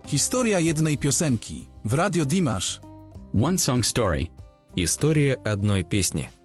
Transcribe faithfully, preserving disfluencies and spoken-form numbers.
Historia jednej piosenki w Radio Dimash. One Song Story. История одной песни.